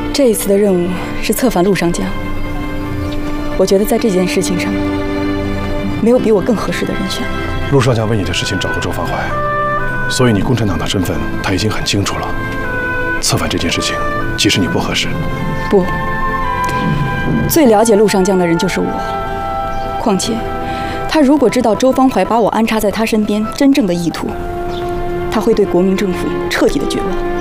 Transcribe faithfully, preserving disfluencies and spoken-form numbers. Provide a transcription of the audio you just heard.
这一次的任务是策反陆上将，我觉得在这件事情上，没有比我更合适的人选了。 陆上将为你的事情找过周方怀，所以你共产党的身份他已经很清楚了。策反这件事情，即使你不合适， 不，最了解陆上将的人就是我。况且，他如果知道周方怀把我安插在他身边真正的意图，他会对国民政府彻底的绝望。